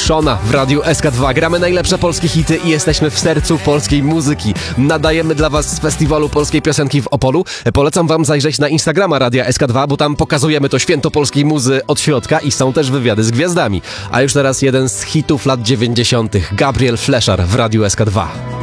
Shona w Radiu SK2. Gramy najlepsze polskie hity i jesteśmy w sercu polskiej muzyki. Nadajemy dla was z Festiwalu Polskiej Piosenki w Opolu. Polecam wam zajrzeć na Instagrama Radia SK2, bo tam pokazujemy to święto polskiej muzy od środka i są też wywiady z gwiazdami. A już teraz jeden z hitów lat 90. Gabriel Fleszar w Radiu SK2.